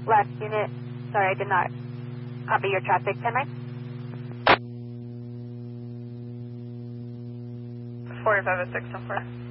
Last unit. Sorry, I did not copy your traffic. 10-9. 4506, 10-4.